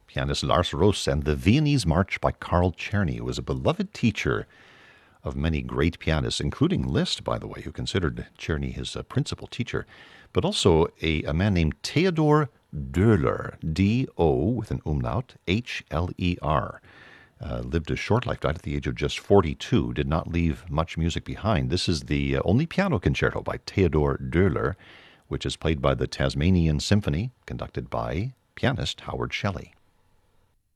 pianist Lars Roos, and the Viennese March by Carl Czerny, who was a beloved teacher of many great pianists, including Liszt, by the way, who considered Czerny his principal teacher, but also a man named Theodor Döhler, D-O with an umlaut, H-L-E-R. Lived a short life, died at the age of just 42, did not leave much music behind. This is the only piano concerto by Theodor Döhler, which is played by the Tasmanian Symphony, conducted by pianist Howard Shelley.